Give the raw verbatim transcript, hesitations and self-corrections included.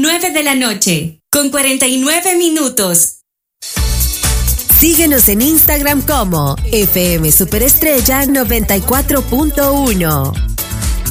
nueve de la noche, con cuarenta y nueve minutos. Síguenos en Instagram como F M Superestrella noventa y cuatro punto uno.